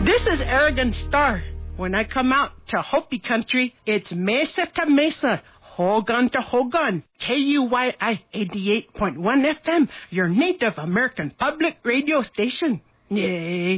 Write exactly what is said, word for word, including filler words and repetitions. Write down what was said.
This is Aragon Star. When I come out to Hopi country, it's mesa to mesa, Hogan to Hogan, K U Y I eighty-eight point one F M, your Native American public radio station. Yay.